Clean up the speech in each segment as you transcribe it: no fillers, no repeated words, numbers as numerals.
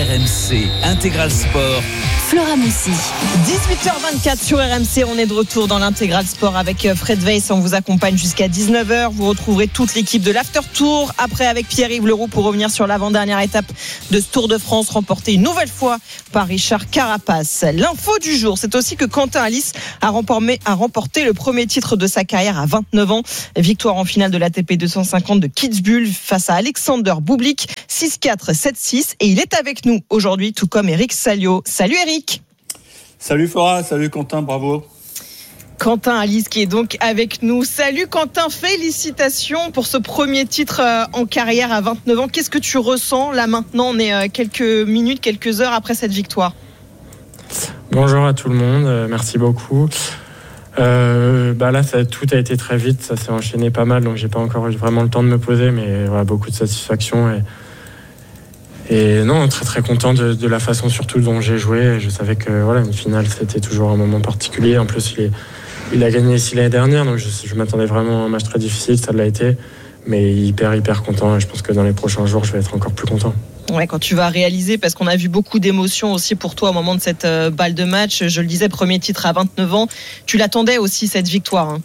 RMC Intégral Sport. Flora Moussi. 18h24 sur RMC, on est de retour dans l'Intégral Sport avec Fred Weiss. On vous accompagne jusqu'à 19h. Vous retrouverez toute l'équipe de l'After Tour. Après, avec Pierre-Yves Leroux pour revenir sur l'avant-dernière étape de ce Tour de France remportée une nouvelle fois par Richard Carapace. L'info du jour, c'est aussi que Quentin Halys a remporté le premier titre de sa carrière à 29 ans. Victoire en finale de l'ATP 250 de Kitzbühel face à Alexander Bublik, 6-4, 7-6. Et il est avec nous aujourd'hui, tout comme Eric Salio. Salut Eric. Salut Flora, salut Quentin, bravo. Quentin Halys qui est donc avec nous. Salut Quentin, félicitations pour ce premier titre en carrière à 29 ans. Qu'est-ce que tu ressens là maintenant? On est quelques minutes, quelques heures après cette victoire. Bonjour à tout le monde, merci beaucoup. Là, tout a été très vite, ça s'est enchaîné pas mal, donc j'ai pas encore eu vraiment le temps de me poser, mais voilà, beaucoup de satisfaction et non, très très content de la façon surtout dont j'ai joué. Je savais que voilà, une finale c'était toujours un moment particulier. En plus, il a gagné ici l'année dernière, donc je m'attendais vraiment à un match très difficile, ça l'a été, mais hyper content. Et je pense que dans les prochains jours, je vais être encore plus content. Ouais, quand tu vas réaliser, parce qu'on a vu beaucoup d'émotions aussi pour toi au moment de cette balle de match. Je le disais, premier titre à 29 ans. Tu l'attendais aussi cette victoire, hein?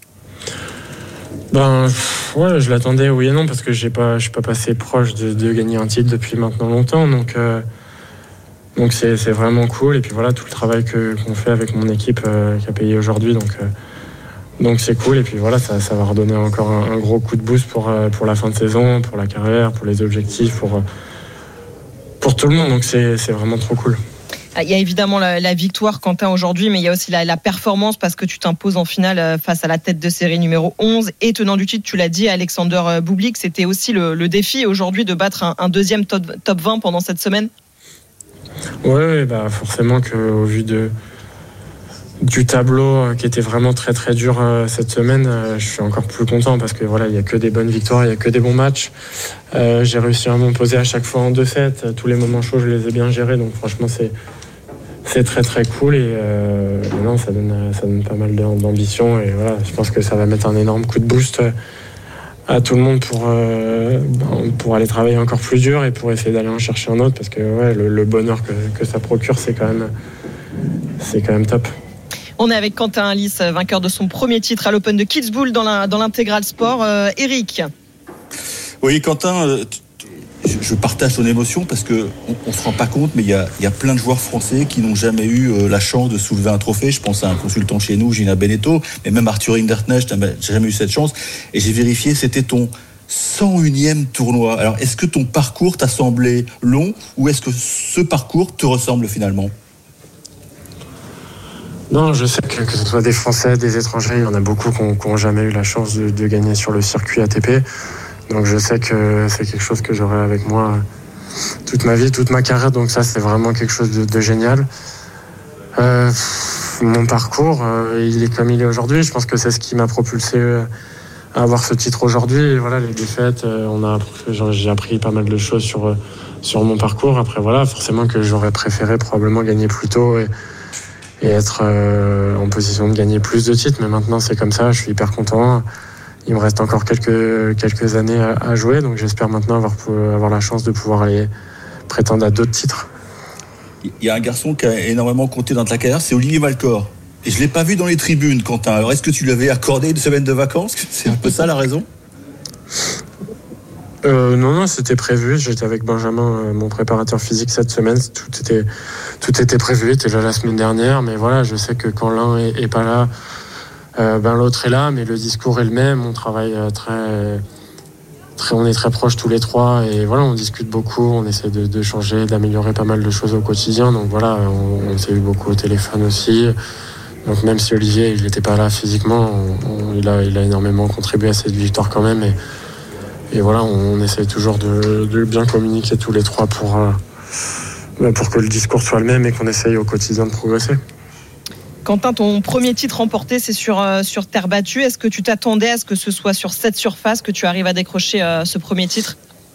Ouais, je l'attendais, oui et non, parce que je suis pas passé proche de gagner un titre depuis maintenant longtemps, donc c'est vraiment cool. Et puis voilà, tout le travail qu'on fait avec mon équipe qui a payé aujourd'hui, donc c'est cool. Et puis voilà, ça va redonner encore un gros coup de boost pour la fin de saison, pour la carrière, pour les objectifs, pour tout le monde. Donc c'est vraiment trop cool. Il y a évidemment la victoire, Quentin, aujourd'hui, mais il y a aussi la performance, parce que tu t'imposes en finale face à la tête de série numéro 11 et tenant du titre, tu l'as dit, Alexander Bublik. C'était aussi le défi aujourd'hui de battre un deuxième top 20 pendant cette semaine. Oui, forcément qu'au vu du tableau qui était vraiment très très dur cette semaine, je suis encore plus content parce que voilà, il n'y a que des bonnes victoires, il n'y a que des bons matchs. J'ai réussi à m'imposer à chaque fois en 2-7. Tous les moments chauds, je les ai bien gérés, donc franchement c'est très très cool et non, ça donne pas mal d'ambition et voilà, je pense que ça va mettre un énorme coup de boost à tout le monde pour aller travailler encore plus dur et pour essayer d'aller en chercher un autre, parce que ouais, le bonheur que ça procure, c'est quand même top. On est avec Quentin Halys, vainqueur de son premier titre à l'Open de Kitzbühel dans l'Intégral Sport. Eric. Oui, Quentin, je partage ton émotion parce qu'on ne se rend pas compte, mais il y a plein de joueurs français qui n'ont jamais eu la chance de soulever un trophée. Je pense à un consultant chez nous, Gina Beneteau, mais même Arthur Hinderknecht n'a jamais eu cette chance. Et j'ai vérifié, c'était ton 101e tournoi. Alors, est-ce que ton parcours t'a semblé long ou est-ce que ce parcours te ressemble finalement ? Non, je sais que ce soit des Français, des étrangers, il y en a beaucoup qui n'ont jamais eu la chance de gagner sur le circuit ATP. Donc je sais que c'est quelque chose que j'aurai avec moi toute ma vie, toute ma carrière. Donc ça, c'est vraiment quelque chose de génial. Mon parcours, il est comme il est aujourd'hui. Je pense que c'est ce qui m'a propulsé à avoir ce titre aujourd'hui. Et voilà, les défaites, j'ai appris pas mal de choses sur mon parcours. Après, voilà, forcément que j'aurais préféré probablement gagner plus tôt et être en position de gagner plus de titres. Mais maintenant, c'est comme ça, je suis hyper content. Il me reste encore quelques années à jouer, donc j'espère maintenant avoir la chance de pouvoir aller prétendre à d'autres titres. Il y a un garçon qui a énormément compté dans ta carrière, c'est Olivier Valcor. Et je ne l'ai pas vu dans les tribunes, Quentin. Alors, est-ce que tu lui avais accordé une semaine de vacances ? C'est un peu ça la raison ? Non, c'était prévu. J'étais avec Benjamin, mon préparateur physique, cette semaine. Tout était prévu. Il était là la semaine dernière. Mais voilà, je sais que quand l'un est pas là, l'autre est là. Mais le discours est le même. On travaille on est très proches tous les trois. Et voilà, on discute beaucoup. On essaie de changer, d'améliorer pas mal de choses au quotidien. Donc voilà, on s'est eu beaucoup au téléphone aussi. Donc même si Olivier, il n'était pas là physiquement, il a énormément contribué à cette victoire quand même. Et voilà, on essaie toujours de bien communiquer tous les trois pour que le discours soit le même et qu'on essaye au quotidien de progresser. Quentin, ton premier titre remporté, c'est sur terre battue. Est-ce que tu t'attendais à ce que ce soit sur cette surface que tu arrives à décrocher ce premier titre ?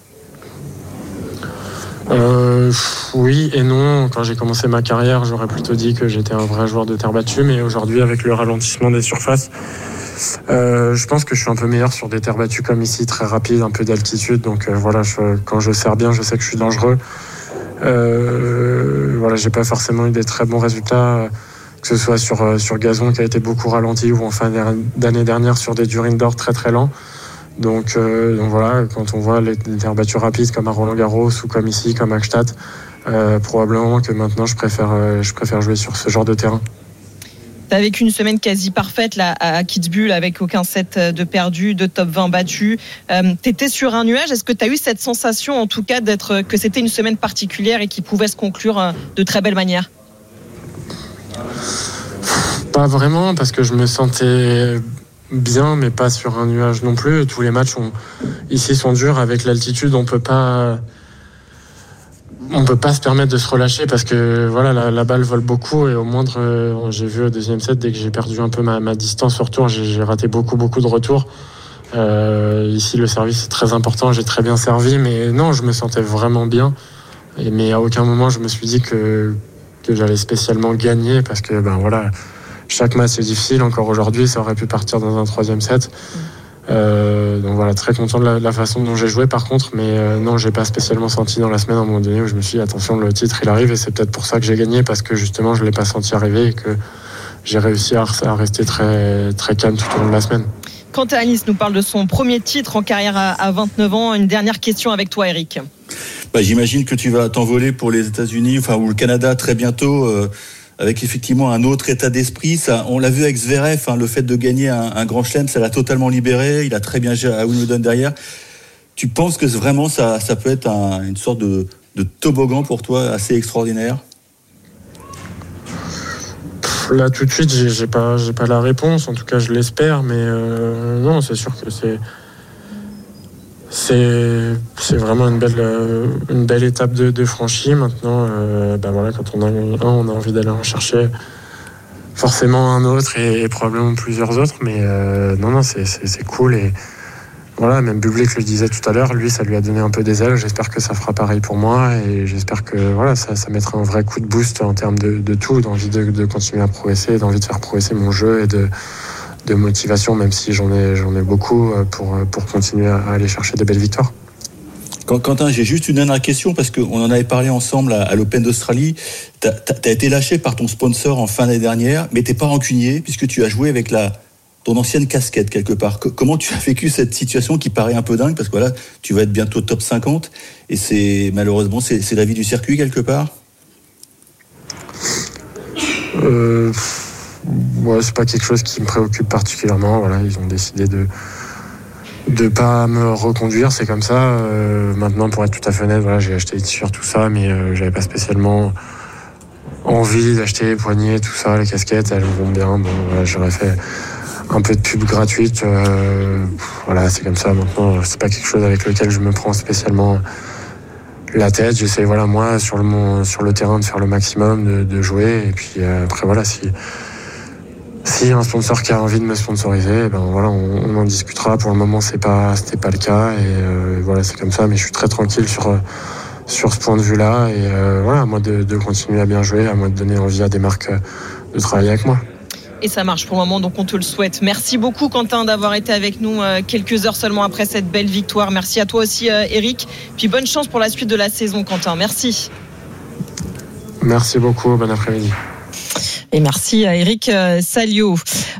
Oui et non. Quand j'ai commencé ma carrière, j'aurais plutôt dit que j'étais un vrai joueur de terre battue. Mais aujourd'hui, avec le ralentissement des surfaces, je pense que je suis un peu meilleur sur des terres battues comme ici, très rapide, un peu d'altitude. Donc voilà, quand je serre bien, je sais que je suis dangereux. Voilà, j'ai pas forcément eu des très bons résultats, que ce soit sur gazon qui a été beaucoup ralenti ou en fin d'année dernière sur des dur indoor très très lents. Donc voilà, quand on voit les terrains battus rapides comme à Roland-Garros ou comme ici, comme à Gstaad, probablement que maintenant je préfère jouer sur ce genre de terrain. Tu as vécu une semaine quasi parfaite là, à Kitzbühel avec aucun set de perdu, de top 20 battu. Tu étais sur un nuage. Est-ce que tu as eu cette sensation en tout cas que c'était une semaine particulière et qui pouvait se conclure de très belle manière ? Pas vraiment, parce que je me sentais bien, mais pas sur un nuage non plus. Tous les matchs ici sont durs. Avec l'altitude, on peut pas se permettre de se relâcher parce que voilà, la balle vole beaucoup et au moindre, j'ai vu au deuxième set, dès que j'ai perdu un peu ma distance au retour, j'ai raté beaucoup de retours. Ici, le service est très important, j'ai très bien servi, mais non, je me sentais vraiment bien. Mais à aucun moment, je me suis dit que j'allais spécialement gagner parce que voilà, chaque match est difficile. Encore aujourd'hui, ça aurait pu partir dans un troisième set. Donc voilà, très content de la façon dont j'ai joué par contre, mais non, j'ai pas spécialement senti dans la semaine à un moment donné où je me suis dit attention, le titre il arrive, et c'est peut-être pour ça que j'ai gagné, parce que justement je l'ai pas senti arriver et que j'ai réussi à rester très, très calme tout au long de la semaine. Quentin Halys nous parle de son premier titre en carrière à 29 ans. Une dernière question avec toi, Eric. J'imagine que tu vas t'envoler pour les États-Unis, ou le Canada très bientôt, avec effectivement un autre état d'esprit. Ça, on l'a vu avec Zverev, le fait de gagner un grand chelem, ça l'a totalement libéré. Il a très bien géré à Wimbledon derrière. Tu penses que vraiment ça peut être une sorte de toboggan pour toi assez extraordinaire ? Là tout de suite, j'ai pas la réponse. En tout cas, je l'espère, mais non, c'est sûr que c'est vraiment une belle étape de franchie. Maintenant, voilà, quand on a on a envie d'aller en chercher forcément un autre et probablement plusieurs autres. Mais non, c'est cool. Et voilà, même Bublik le disait tout à l'heure, lui, ça lui a donné un peu des ailes. J'espère que ça fera pareil pour moi, et j'espère que voilà, ça mettra un vrai coup de boost en termes de tout, d'envie de continuer à progresser, d'envie de faire progresser mon jeu et de motivation, même si j'en ai beaucoup pour continuer à aller chercher des belles victoires. Quentin, j'ai juste une dernière question, parce qu'on en avait parlé ensemble à l'Open d'Australie. T'as été lâché par ton sponsor en fin d'année dernière, mais t'es pas rancunier puisque tu as joué avec ton ancienne casquette quelque part. Comment tu as vécu cette situation qui paraît un peu dingue, parce que voilà, tu vas être bientôt top 50 et malheureusement c'est la vie du circuit quelque part. C'est pas quelque chose qui me préoccupe particulièrement. Voilà, ils ont décidé de pas me reconduire, c'est comme ça. Maintenant, pour être tout à fait honnête, voilà, j'ai acheté les t-shirts, tout ça, mais j'avais pas spécialement envie d'acheter les poignets, tout ça, les casquettes, elles vont bien. Bon, voilà, j'aurais fait un peu de pub gratuite. Voilà, c'est comme ça. Maintenant, c'est pas quelque chose avec lequel je me prends spécialement la tête. J'essaie, voilà, moi, sur le terrain, de faire le maximum, de jouer. Et puis après, voilà, si un sponsor qui a envie de me sponsoriser, voilà, on en discutera. Pour le moment, c'était pas le cas, et voilà, c'est comme ça. Mais je suis très tranquille sur ce point de vue-là, et voilà, à moi de continuer à bien jouer, à moi de donner envie à des marques de travailler avec moi. Et ça marche pour le moment, donc on te le souhaite. Merci beaucoup, Quentin, d'avoir été avec nous quelques heures seulement après cette belle victoire. Merci à toi aussi, Eric. Puis bonne chance pour la suite de la saison, Quentin. Merci. Merci beaucoup. Bon après-midi. Et merci à Eric Salio.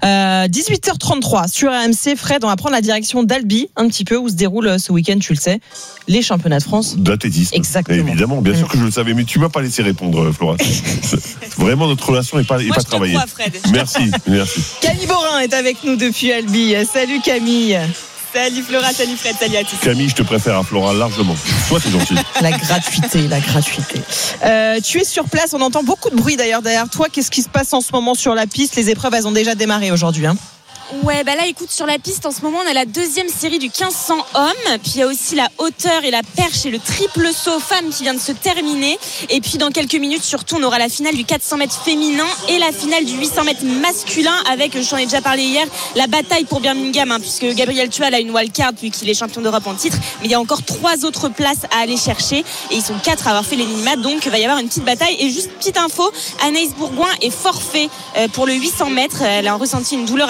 18h33 sur RMC. Fred, on va prendre la direction d'Albi, un petit peu, où se déroule ce week-end, tu le sais, les championnats de France d'athlétisme. Exactement. Évidemment, bien sûr que je le savais, mais tu m'as pas laissé répondre, Flora. Vraiment, notre relation n'est pas travaillée. Moi, je te crois, Fred. Merci. Camille Borin est avec nous depuis Albi. Salut Camille. Salut Flora, salut Fred, salut à tous. Camille, je te préfère à Flora largement. Toi, t'es gentil. La gratuité. Tu es sur place, on entend beaucoup de bruit d'ailleurs derrière toi. Qu'est-ce qui se passe en ce moment sur la piste ? Les épreuves, elles ont déjà démarré aujourd'hui, hein ? Ouais, là, écoute, sur la piste, en ce moment, on a la deuxième série du 1500 hommes. Puis il y a aussi la hauteur et la perche et le triple saut femmes qui vient de se terminer. Et puis dans quelques minutes, surtout, on aura la finale du 400 mètres féminin et la finale du 800 mètres masculin avec, j'en ai déjà parlé hier, la bataille pour Birmingham, puisque Gabriel Tual a une wildcard vu qu'il est champion d'Europe en titre. Mais il y a encore 3 autres places à aller chercher et ils sont 4 à avoir fait les minima. Donc il va y avoir une petite bataille. Et juste petite info, Anaïs Bourgoin est forfait pour le 800 mètres. Elle a ressenti une douleur à l'ischio gauche.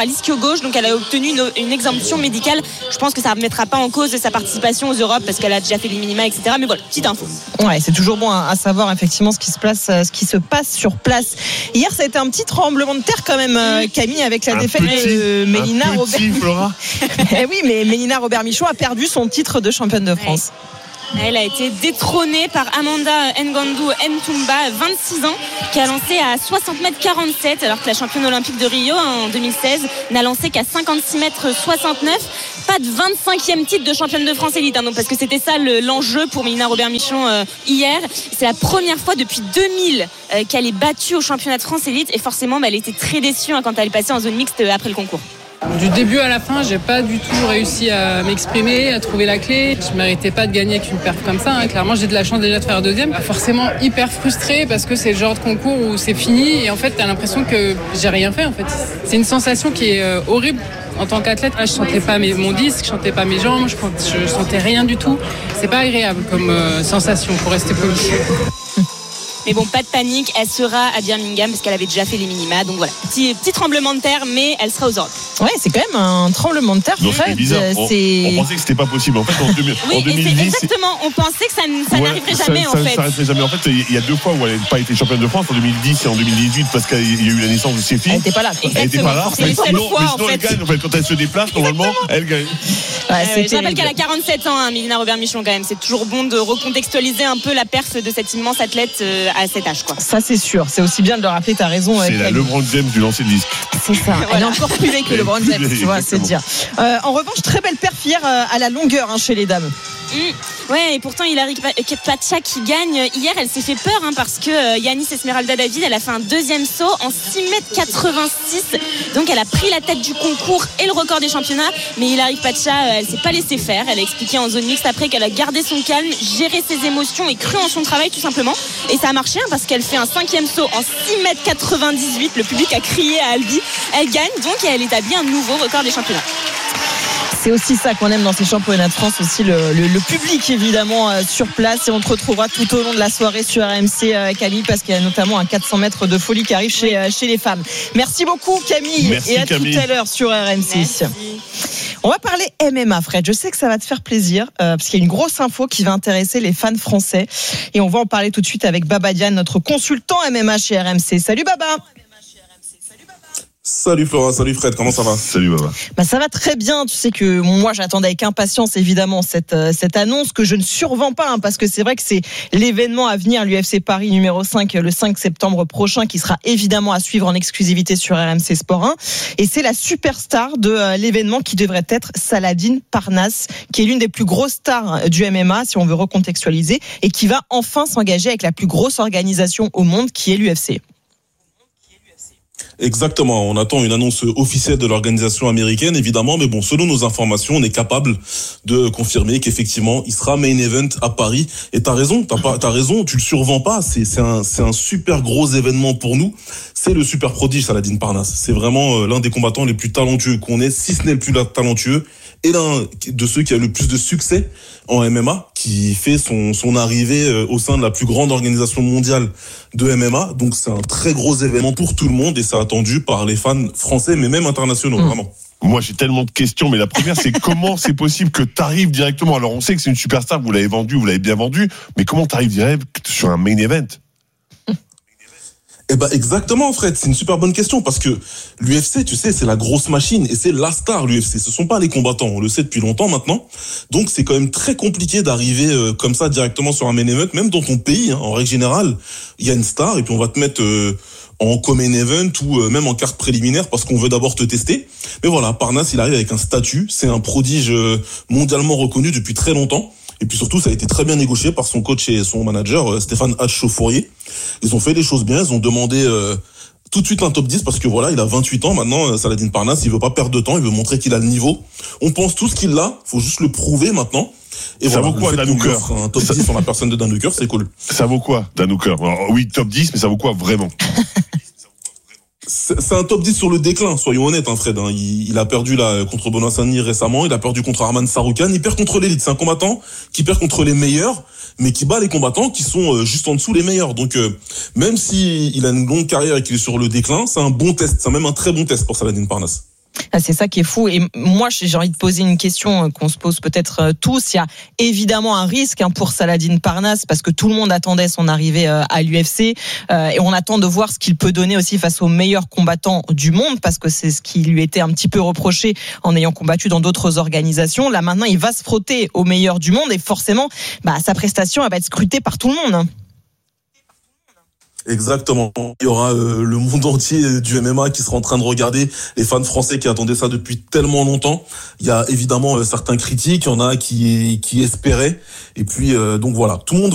gauche, donc elle a obtenu une exemption médicale. Je pense que ça ne remettra pas en cause sa participation aux Europes parce qu'elle a déjà fait les minima, etc. Mais voilà, petite info. Ouais, c'est toujours bon à savoir effectivement ce qui se passe sur place. Hier, ça a été un petit tremblement de terre quand même, Camille, avec la défaite de Mélina Robert. Oui, mais Mélina Robert Michaud a perdu son titre de championne de France. Elle a été détrônée par Amanda Ngandou Ntumba, 26 ans, qui a lancé à 60 mètres 47, alors que la championne olympique de Rio en 2016 n'a lancé qu'à 56 mètres 69. Pas de 25e titre de championne de France élite, donc parce que c'était ça l'enjeu pour Mélina Robert Michaud hier. C'est la première fois depuis 2000 qu'elle est battue au championnat de France élite, et forcément elle était très déçue quand elle est passée en zone mixte après le concours. Du début à la fin, j'ai pas du tout réussi à m'exprimer, à trouver la clé. Je méritais pas de gagner avec une perf comme ça. Clairement, j'ai de la chance déjà de faire deuxième. Forcément hyper frustrée parce que c'est le genre de concours où c'est fini et en fait, t'as l'impression que j'ai rien fait en fait. C'est une sensation qui est horrible. En tant qu'athlète, je sentais pas mon disque, je sentais pas mes jambes, je sentais rien du tout. C'est pas agréable comme sensation pour rester poli. Mais bon, pas de panique, elle sera à Birmingham parce qu'elle avait déjà fait les minima. Donc voilà, petit tremblement de terre, mais elle sera aux Europes. Ouais, c'est quand même un tremblement de terre. Non, c'est bizarre. On pensait que c'était pas possible. En fait, en 2010, exactement. On pensait que ça n'arriverait jamais. Ça n'arriverait jamais. En fait, il y a 2 fois où elle n'a pas été championne de France, en 2010 et en 2018, parce qu'il y a eu la naissance de ses filles. Elle n'était pas là. Elle n'était pas là. C'est les seules fois, sinon, elle gagne. En fait, quand elle se déplace, normalement, elle gagne. Je rappelle qu'elle a 47 ans, Mélina Robert Michaud quand même. C'est toujours bon de recontextualiser un peu la perf de cette immense athlète à cet âge, quoi. Ça, c'est sûr. C'est aussi bien de le rappeler. T'as raison. C'est la LeBron James du lancer de disque. C'est ça. Voilà. Elle est encore plus vieille que LeBron James, tu vois, c'est dire. En revanche, très belle perf hier à la longueur chez les dames. Ouais, et pourtant Hilary Pacha qui gagne hier, elle s'est fait peur parce que Yanis Esmeralda David, elle a fait un deuxième saut en 6m86, donc elle a pris la tête du concours et le record des championnats. Mais Hilary Pacha, elle s'est pas laissée faire. Elle a expliqué en zone mixte après qu'elle a gardé son calme, géré ses émotions et cru en son travail tout simplement. Et ça a marché parce qu'elle fait un 5e saut en 6m98. Le public a crié à Albi. Elle gagne donc et elle établit un nouveau record des championnats. C'est aussi ça qu'on aime dans ces championnats de France, aussi le public évidemment sur place, et on te retrouvera tout au long de la soirée sur RMC Camille, parce qu'il y a notamment un 400 mètres de folie qui arrive chez les femmes. Merci beaucoup Camille. Merci, et à Camille. Tout à l'heure sur RMC. Merci. On va parler MMA, Fred. Je sais que ça va te faire plaisir parce qu'il y a une grosse info qui va intéresser les fans français, et on va en parler tout de suite avec Baba Diagne, notre consultant MMA chez RMC. Salut Baba. Salut Flora, salut Fred, comment ça va ? Salut Baba. Ça va très bien. Tu sais que moi j'attendais avec impatience évidemment cette annonce que je ne survends pas, parce que c'est vrai que c'est l'événement à venir, l'UFC Paris numéro 5 le 5 septembre prochain, qui sera évidemment à suivre en exclusivité sur RMC Sport 1, et c'est la superstar de l'événement qui devrait être Saladin Parnasse, qui est l'une des plus grosses stars du MMA si on veut recontextualiser, et qui va enfin s'engager avec la plus grosse organisation au monde qui est l'UFC. Exactement, on attend une annonce officielle de l'organisation américaine évidemment, mais bon, selon nos informations, on est capable de confirmer qu'effectivement il sera main event à Paris. Et t'as raison, tu le survends pas, c'est un super gros événement pour nous. C'est le super prodige Saladin Parnasse. C'est vraiment l'un des combattants les plus talentueux qu'on ait, si ce n'est le plus talentueux, et l'un de ceux qui a le plus de succès en MMA, qui fait son arrivée au sein de la plus grande organisation mondiale de MMA. Donc c'est un très gros événement pour tout le monde, et c'est attendu par les fans français, mais même internationaux, vraiment. Moi, j'ai tellement de questions, mais la première, c'est comment c'est possible que t'arrives directement. Alors, on sait que c'est une superstar, vous l'avez bien vendu, mais comment t'arrives direct sur un main event ? Eh ben exactement Fred, c'est une super bonne question, parce que l'UFC, tu sais, c'est la grosse machine et c'est la star, l'UFC. Ce sont pas les combattants, on le sait depuis longtemps maintenant. Donc c'est quand même très compliqué d'arriver comme ça directement sur un main event, même dans ton pays. En règle générale, il y a une star et puis on va te mettre en co-main event ou même en carte préliminaire parce qu'on veut d'abord te tester. Mais voilà, Parnasse, il arrive avec un statut, c'est un prodige mondialement reconnu depuis très longtemps. Et puis surtout, ça a été très bien négocié par son coach et son manager, Stéphane Hatch-Chauffourier. Ils ont fait les choses bien, ils ont demandé tout de suite un top 10 parce que voilà, il a 28 ans maintenant, Saladin Parnasse, il veut pas perdre de temps, il veut montrer qu'il a le niveau. On pense tous qu'il l'a, faut juste le prouver maintenant. Et ça voilà, vaut quoi, Dan Hooker ? Un top 10 sur la personne de Dan Hooker, c'est cool. Ça vaut quoi, Dan Hooker ? Oui, top 10, mais ça vaut quoi vraiment ? C'est un top 10 sur le déclin, soyons honnêtes, Fred. Il a perdu là contre Benoît Saint-Denis récemment, il a perdu contre Arman Saroukan, il perd contre l'élite. C'est un combattant qui perd contre les meilleurs, mais qui bat les combattants qui sont juste en dessous les meilleurs. Donc même si il a une longue carrière et qu'il est sur le déclin, c'est un bon test, c'est même un très bon test pour Saladin Parnasse. C'est ça qui est fou. Et moi, j'ai envie de poser une question qu'on se pose peut-être tous. Il y a évidemment un risque pour Saladin Parnasse parce que tout le monde attendait son arrivée à l'UFC et on attend de voir ce qu'il peut donner aussi face aux meilleurs combattants du monde parce que c'est ce qui lui était un petit peu reproché en ayant combattu dans d'autres organisations. Là maintenant, il va se frotter aux meilleurs du monde et forcément, sa prestation elle va être scrutée par tout le monde. Exactement. Il y aura le monde entier du MMA qui sera en train de regarder, les fans français qui attendaient ça depuis tellement longtemps. Il y a évidemment certains critiques, il y en a qui espéraient. Et puis donc voilà, tout le monde